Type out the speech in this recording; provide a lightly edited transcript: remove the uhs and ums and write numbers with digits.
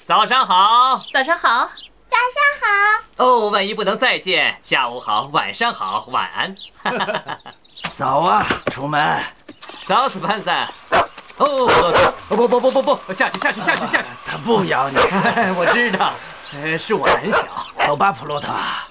早上好， 早上好， 早上好。 哦，万一不能再见，下午好，晚上好，晚安。 早啊，出门。 早死潘三。哦，不，下去。 他不咬你。 我知道，是我胆小。 走吧，普洛特。